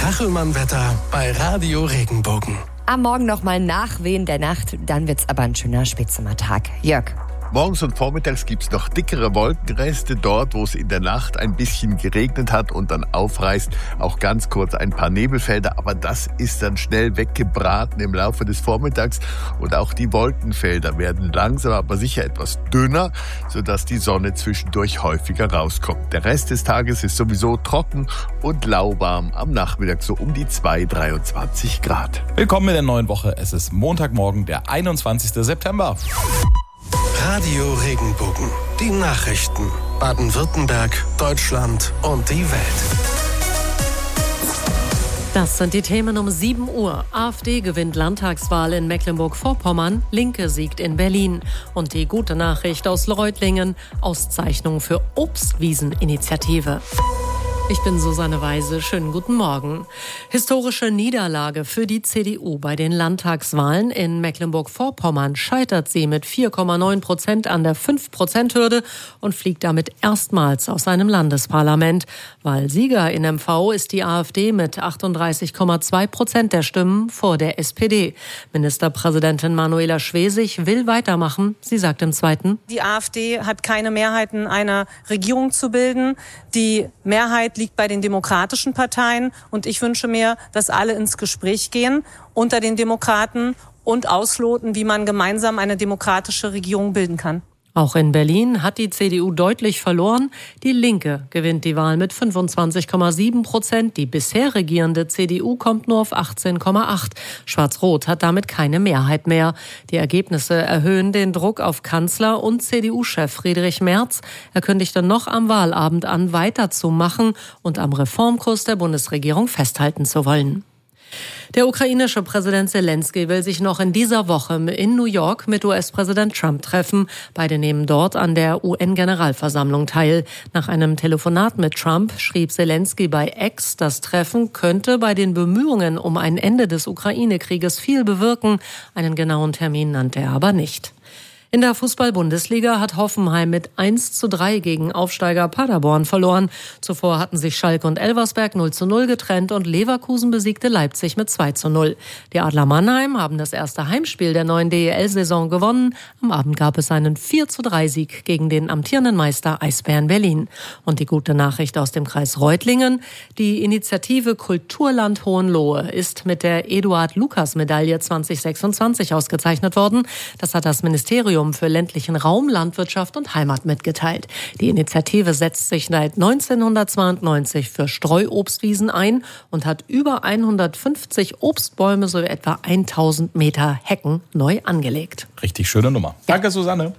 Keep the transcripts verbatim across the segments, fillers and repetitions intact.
Kachelmann-Wetter bei Radio Regenbogen. Am Morgen nochmal Nachwehen der Nacht, dann wird's aber ein schöner Spätsommertag. Jörg. Morgens und vormittags gibt's noch dickere Wolkenreste dort, wo es in der Nacht ein bisschen geregnet hat und dann aufreißt. Auch ganz kurz ein paar Nebelfelder, aber das ist dann schnell weggebraten im Laufe des Vormittags. Und auch die Wolkenfelder werden langsam, aber sicher etwas dünner, sodass die Sonne zwischendurch häufiger rauskommt. Der Rest des Tages ist sowieso trocken und lauwarm. Am Nachmittag so um die zwei, dreiundzwanzig Grad. Willkommen in der neuen Woche. Es ist Montagmorgen, der einundzwanzigsten September. Radio Regenbogen. Die Nachrichten. Baden-Württemberg, Deutschland und die Welt. Das sind die Themen um sieben Uhr. AfD gewinnt Landtagswahl in Mecklenburg-Vorpommern, Linke siegt in Berlin. Und die gute Nachricht aus Reutlingen, Auszeichnung für Obstwieseninitiative. Ich bin Susanne Weise. Schönen guten Morgen. Historische Niederlage für die C D U bei den Landtagswahlen. In Mecklenburg-Vorpommern scheitert sie mit vier Komma neun Prozent an der fünf Prozent Hürde und fliegt damit erstmals aus einem Landesparlament. Wahlsieger in M V ist die AfD mit achtunddreißig Komma zwei Prozent der Stimmen vor der S P D. Ministerpräsidentin Manuela Schwesig will weitermachen. Sie sagt im Zweiten: Die AfD hat keine Mehrheiten, eine Regierung zu bilden. Die Mehrheit liegt bei den demokratischen Parteien. Und ich wünsche mir, dass alle ins Gespräch gehen unter den Demokraten und ausloten, wie man gemeinsam eine demokratische Regierung bilden kann. Auch in Berlin hat die C D U deutlich verloren. Die Linke gewinnt die Wahl mit fünfundzwanzig Komma sieben Prozent. Die bisher regierende C D U kommt nur auf achtzehn Komma acht. Schwarz-Rot hat damit keine Mehrheit mehr. Die Ergebnisse erhöhen den Druck auf Kanzler und C D U-Chef Friedrich Merz. Er kündigte noch am Wahlabend an, weiterzumachen und am Reformkurs der Bundesregierung festhalten zu wollen. Der ukrainische Präsident Zelensky will sich noch in dieser Woche in New York mit U S-Präsident Trump treffen. Beide nehmen dort an der U N-Generalversammlung teil. Nach einem Telefonat mit Trump schrieb Zelensky bei X, das Treffen könnte bei den Bemühungen um ein Ende des Ukraine-Krieges viel bewirken. Einen genauen Termin nannte er aber nicht. In der Fußball-Bundesliga hat Hoffenheim mit eins zu drei gegen Aufsteiger Paderborn verloren. Zuvor hatten sich Schalke und Elversberg null zu null getrennt und Leverkusen besiegte Leipzig mit zwei zu null. Die Adler Mannheim haben das erste Heimspiel der neuen D E L-Saison gewonnen. Am Abend gab es einen vier zu drei Sieg gegen den amtierenden Meister Eisbären Berlin. Und die gute Nachricht aus dem Kreis Reutlingen: Die Initiative Kulturland Hohenlohe ist mit der Eduard-Lukas-Medaille zwanzig sechsundzwanzig ausgezeichnet worden. Das hat das Ministerium für ländlichen Raum, Landwirtschaft und Heimat mitgeteilt. Die Initiative setzt sich seit neunzehnhundertzweiundneunzig für Streuobstwiesen ein und hat über hundertfünfzig Obstbäume sowie etwa tausend Meter Hecken neu angelegt. Richtig schöne Nummer. Ja. Danke, Susanne.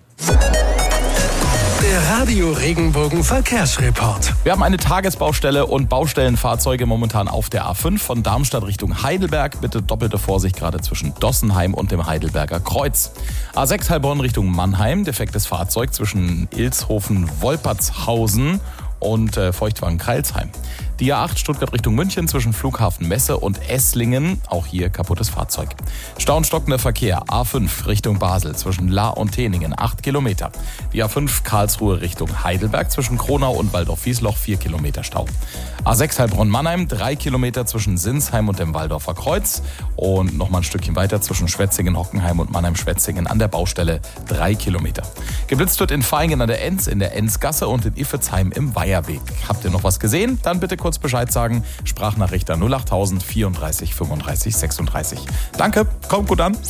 Der Radio Regenbogen Verkehrsreport. Wir haben eine Tagesbaustelle und Baustellenfahrzeuge momentan auf der A fünf von Darmstadt Richtung Heidelberg. Bitte doppelte Vorsicht gerade zwischen Dossenheim und dem Heidelberger Kreuz. A sechs Heilbronn Richtung Mannheim. Defektes Fahrzeug zwischen Ilshofen-Wolpertshausen und äh, Feuchtwagen-Kreilsheim. Die A acht Stuttgart Richtung München zwischen Flughafen Messe und Esslingen. Auch hier kaputtes Fahrzeug. Stau und stockender Verkehr. A fünf Richtung Basel zwischen Lahr und Teningen acht Kilometer. Die A fünf Karlsruhe Richtung Heidelberg zwischen Kronau und Waldorf-Wiesloch vier Kilometer Stau. A sechs Heilbronn-Mannheim drei Kilometer zwischen Sinsheim und dem Waldorfer Kreuz. Und nochmal ein Stückchen weiter zwischen Schwetzingen-Hockenheim und Mannheim-Schwetzingen an der Baustelle drei Kilometer. Geblitzt wird in Vaihingen an der Enz, in der Enzgasse und in Iffezheim im Weiherweg. Habt ihr noch was gesehen? Dann bitte kurz Bescheid sagen. Sprachnachricht an null achttausend vierunddreißig fünfunddreißig sechsunddreißig. Danke, kommt gut an.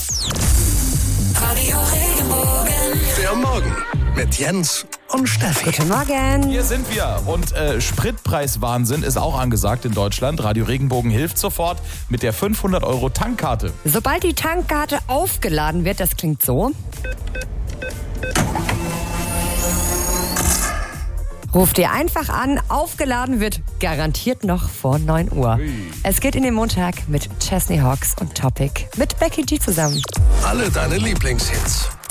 Radio Regenbogen. Der Morgen mit Jens und Steffi. Guten Morgen. Hier sind wir und äh, Spritpreiswahnsinn ist auch angesagt in Deutschland. Radio Regenbogen hilft sofort mit der fünfhundert Euro Tankkarte. Sobald die Tankkarte aufgeladen wird, das klingt so. Ruft ihr einfach an, aufgeladen wird garantiert noch vor neun Uhr. Ui. Es geht in den Montag mit Chesney Hawkes und Topic mit Becky G zusammen. Alle deine Lieblingshits.